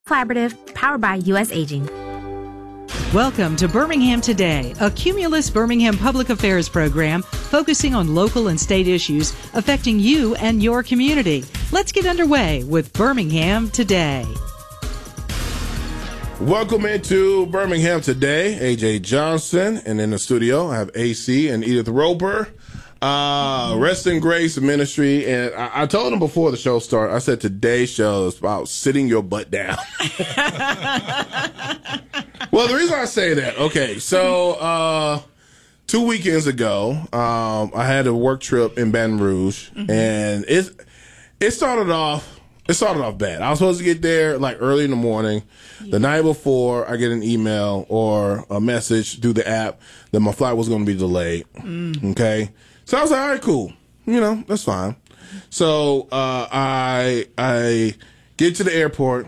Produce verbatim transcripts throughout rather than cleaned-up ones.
Collaborative, powered by U S Aging. Welcome to Birmingham Today, a Cumulus Birmingham public affairs program focusing on local and state issues affecting you and your community. Let's get underway with Birmingham Today. Welcome into Birmingham Today. A J Johnson, and in the studio I have A C and Edith Roper. Uh, Rest in Grace Ministry, and I, I told them before the show started, I said today's show is about sitting your butt down. Well, the reason I say that, okay, so uh, two weekends ago, um, I had a work trip in Baton Rouge, mm-hmm. and it it started off it started off bad. I was supposed to get there like early in the morning. Yeah. The night before, I get an email or a message through the app that my flight was going to be delayed. Mm. Okay. So I was like, all right, cool. You know, that's fine. So uh, I I get to the airport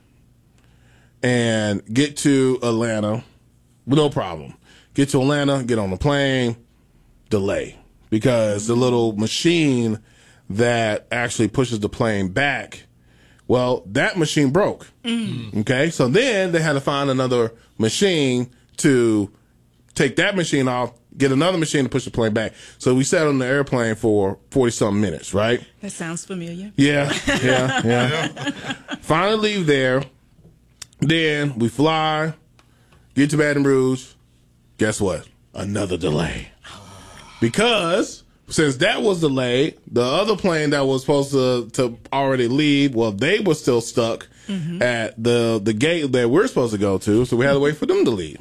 and get to Atlanta with no problem. Get to Atlanta, get on the plane, delay. Because the little machine that actually pushes the plane back, well, that machine broke. Mm. Okay? So then they had to find another machine to take that machine off, get another machine to push the plane back. So we sat on the airplane for forty-something minutes, right? That sounds familiar. Yeah, yeah, yeah. Finally leave there. Then we fly, get to Baton Rouge. Guess what? Another delay. Because since that was delayed, the other plane that was supposed to, to already leave, well, they were still stuck mm-hmm. at the, the gate that we're supposed to go to, so we had to wait for them to leave.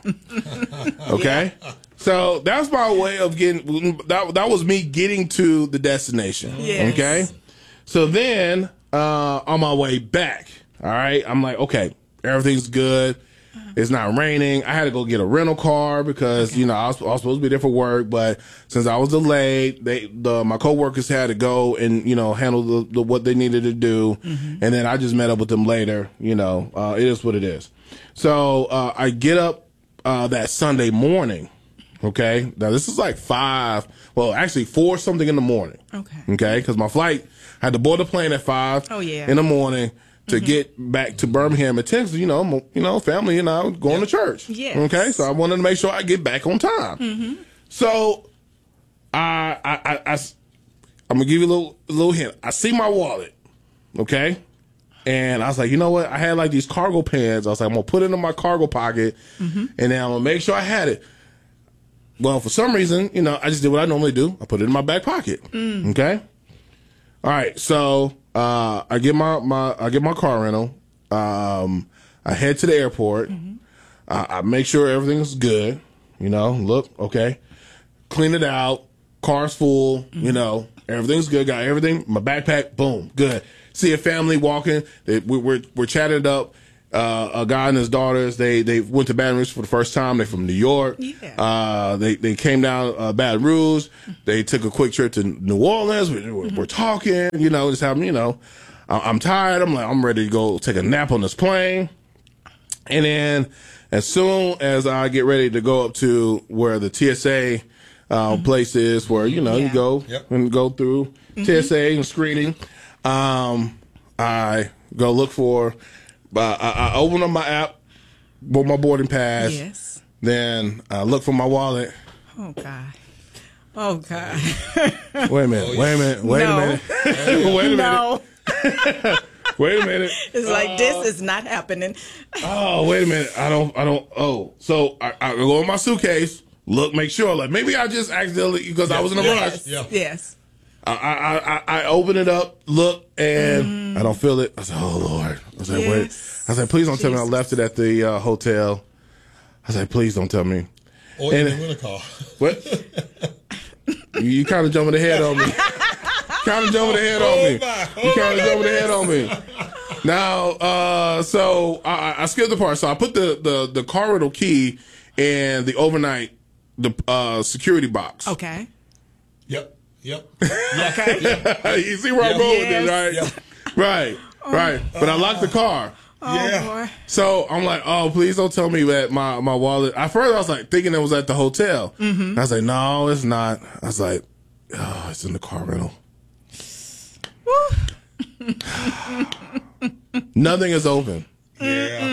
Okay? Yeah. So that's my way of getting, that, that was me getting to the destination. Yes. Okay? So then, uh, on my way back, all right, I'm like, okay, everything's good. It's not raining. I had to go get a rental car because, okay. you know, I was, I was supposed to be there for work, but since I was delayed, they, the, my coworkers had to go and, you know, handle the, the what they needed to do. Mm-hmm. And then I just met up with them later. You know, uh, it is what it is. So, uh, I get up, uh, that Sunday morning. Okay. Now this is like five, well, actually four something in the morning. Okay. Okay. Cause my flight, I had to board the plane at five oh, yeah. in the morning. To mm-hmm. get back to Birmingham at ten, you know, you know, family and I going yep. to church. Yes. Okay, so I wanted to make sure I get back on time. Mm-hmm. So, I, I, I, I, I'm gonna give you a little, a little hint. I see my wallet, okay, and I was like, you know what? I had like these cargo pants. I was like, I'm gonna put it in my cargo pocket, mm-hmm. and then I'm gonna make sure I had it. Well, for some reason, you know, I just did what I normally do. I put it in my back pocket. Mm. Okay. All right, so. Uh, I get my, my, I get my car rental. Um, I head to the airport. Mm-hmm. I, I make sure everything's good. You know, look, okay. Clean it out. Car's full. Mm-hmm. You know, everything's good. Got everything. My backpack, boom, good. See a family walking. They, we, we're, we're chatted up. Uh, a guy and his daughters, they, they went to Baton Rouge for the first time. They're from New York. Yeah. Uh, they, they came down, uh, Baton Rouge. They took a quick trip to New Orleans. We, we're, mm-hmm. we're talking, you know, just having, you know, I'm tired. I'm like, I'm ready to go take a nap on this plane. And then as soon as I get ready to go up to where the T S A, uh, mm-hmm. place is where, you know, yeah. you go yep. and go through mm-hmm. T S A and screening, um, I go look for, Uh, I, I open up my app, book my boarding pass. Yes. Then I look for my wallet. Oh God. Oh God. Wait a minute. Wait a minute. Wait no. a minute. Wait a minute. No. Wait a minute. It's like uh, this is not happening. Oh, wait a minute. I don't. I don't. Oh, so I, I go in my suitcase. Look, make sure. Like maybe I just accidentally because yeah. I was in a yes. rush. Yeah. Yes. I, I, I, I open it up, look, and mm. I don't feel it. I said, oh, Lord. I said, yes. wait. I said, please don't Jesus. tell me I left it at the uh, hotel. I said, please don't tell me. Or you didn't win a car. What? you you kind of jumping ahead on me. kind of jumping ahead on me. Oh, you kind of jumping ahead on me. Now, uh, so I, I skipped the part. So I put the, the, the car rental key in the overnight the uh, security box. Okay. Yep. Yep. Okay. Yep. You see where I'm going with this, right? Yep. Right. Oh. Right. But I locked the car. Oh, yeah. Boy. So I'm like, oh, please don't tell me that my, my wallet. At first, I was like thinking it was at the hotel. Mm-hmm. I was like, no, it's not. I was like, oh, it's in the car rental. Nothing is open. Yeah.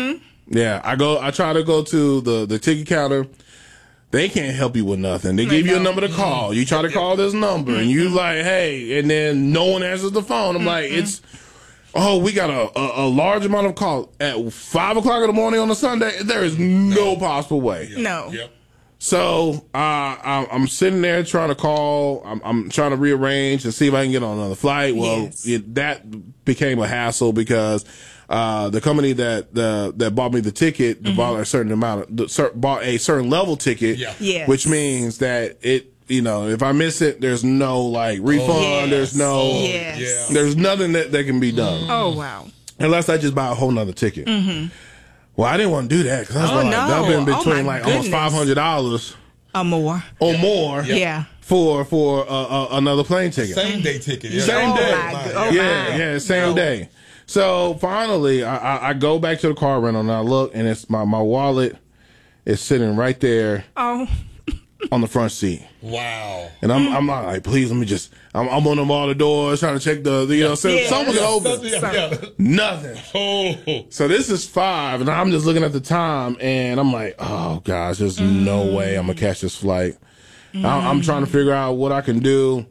Yeah, I go. I try to go to the the ticket counter. They can't help you with nothing. They give you a number to call. You try to call this number, and you like, hey, and then no one answers the phone. I'm like, it's, oh, we got a, a, a large amount of calls at five o'clock in the morning on a Sunday. There is no possible way. No. Yep. So uh, I, I'm sitting there trying to call. I'm, I'm trying to rearrange and see if I can get on another flight. Well, Yes. it, that became a hassle because uh, the company that uh, that bought me the ticket mm-hmm. bought a certain amount of the, cer- bought a certain level ticket, Yeah. Yes. which means that it, you know, if I miss it, there's no like refund. Yes. There's no, Yes. Yeah. there's nothing that, that can be done Oh, wow. unless I just buy a whole nother ticket. Mm-hmm. Well, I didn't want to do that because I was Oh, like, no. I've been Oh, between my like almost goodness. five hundred dollars Or more. or more. Yeah. For for uh, uh, another plane ticket. Same day ticket. Yeah. Same Oh, day. my go- oh, yeah, my. yeah, same day. So finally, I, I, I go back to the car rental and I look, and it's my, my wallet is sitting right there Oh. on the front seat. Wow. And I'm I'm not like, please let me just. I'm, I'm on them all the doors trying to check the, the you know, so Yeah. someone can open. Yeah, yeah. Nothing. Oh. So this is five, and I'm just looking at the time, and I'm like, oh gosh, there's Mm. no way I'm gonna catch this flight. I, I'm trying to figure out what I can do.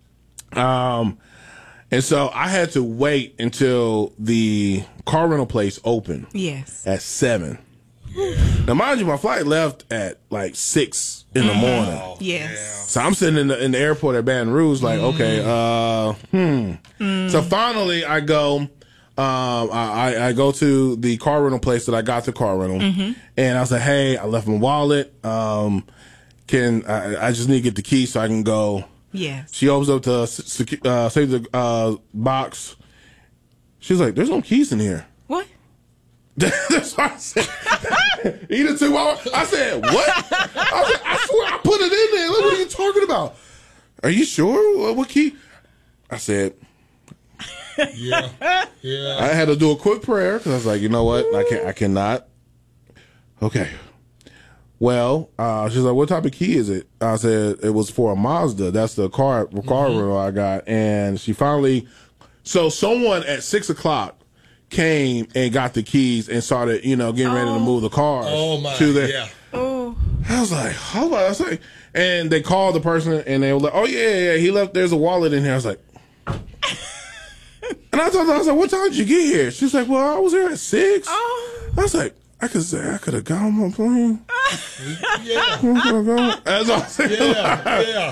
Um, and so I had to wait until the car rental place opened Yes. at seven. Now, mind you, my flight left at like six in the morning. Yes. So I'm sitting in the in the airport at Baton Rouge, like, okay, uh, hmm. So finally, I go, um, I, I I go to the car rental place that I got the car rental, and I said, hey, I left my wallet. Um, can I, I just need to get the key so I can go. Yes. She opens up the secu- uh, save the uh, box. She's like, there's no keys in here. What? That's what I said. Either two hours. I said, what? I, said, I swear I put it in there. Like, what are you talking about? Are you sure? What, what key? I said, Yeah. Yeah. I had to do a quick prayer because I was like, you know what? I can't. I cannot. Okay. Well, uh, she's like, what type of key is it? I said, it was for a Mazda. That's the car, car Mm-hmm. rental I got. And she finally, so someone at six o'clock came and got the keys and started, you know, getting ready to move the cars Oh my. to the, Yeah. Oh. I was like, hold on. I was like, and they called the person and they were like, oh yeah, yeah, yeah. He left, there's a wallet in here. I was like, and I told her, I was like, what time did you get here? She's like, well, I was here at six. Oh. I was like, I could say I could have got on my plane. Yeah. That's all I'm saying. Yeah. Yeah.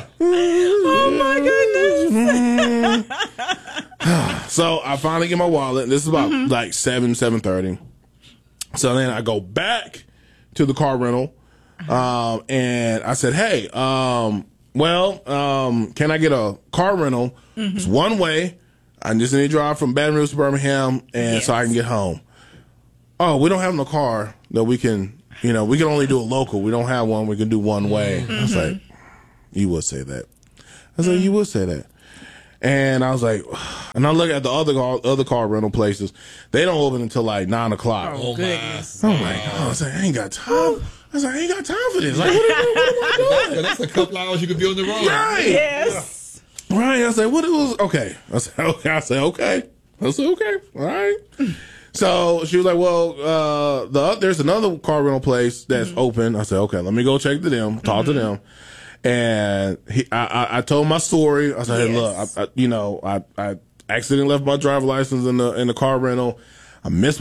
Oh, my goodness. So I finally get my wallet. This is about like seven, seven thirty. So then I go back to the car rental, um, and I said, "Hey, um, well, um, can I get a car rental? It's one way. I just need to drive from Baton Rouge to Birmingham, and so I can get home." Oh, we don't have no car that we can, you know, we can only do a local. We don't have one. We can do one way. I was like, you would say that. I was like, you would say that. And I was like, and I look at the other car, other car rental places. They don't open until like nine o'clock. Oh, goodness. I'm like, oh, I was like, I ain't got time. I was like, I ain't got time for this. Like, what, am- what am I doing? Yeah, that's a couple hours you could be on the road. Right. Yes. Right. I said, what it was? Okay. I said, okay. I said, okay. I said, okay. All right. So she was like, well, uh, the there's another car rental place that's open. I said, okay, let me go check to them, talk to them. And he, I, I, I told my story. I said, hey, Yes. look, I, I, you know, I, I accidentally left my driver license in the in the car rental. I missed